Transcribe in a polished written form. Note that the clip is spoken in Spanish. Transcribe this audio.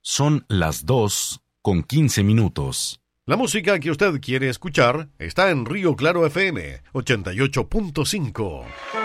Son las 2:15. La música que usted quiere escuchar está en Río Claro FM 88.5.